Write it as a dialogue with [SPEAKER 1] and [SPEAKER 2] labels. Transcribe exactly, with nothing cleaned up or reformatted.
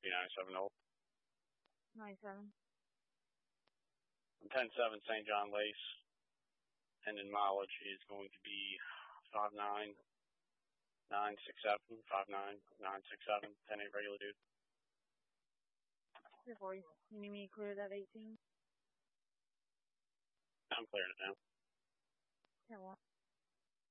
[SPEAKER 1] be nine seven old.
[SPEAKER 2] nine seven.
[SPEAKER 1] ten seven Saint John Lace. And in mileage is going to be five nine nine six seven, five nine nine six seven, ten eight regular dude.
[SPEAKER 2] Before you, you need me to clear that eighteen?
[SPEAKER 1] I'm clearing it now.
[SPEAKER 2] ten one.